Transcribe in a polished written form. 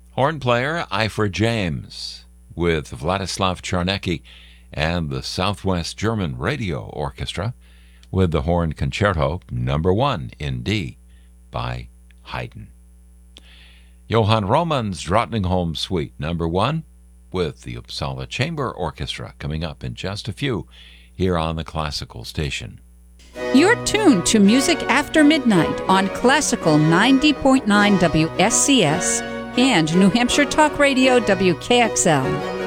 Horn player Ifor James with Vladislav Czarnecki and the Southwest German Radio Orchestra with the Horn Concerto No. 1 in D by Haydn. Johann Romann's Drottningholm Suite No. 1 with the Uppsala Chamber Orchestra coming up in just a few here on the Classical Station. You're tuned to Music After Midnight on Classical 90.9 WSCS and New Hampshire Talk Radio WKXL.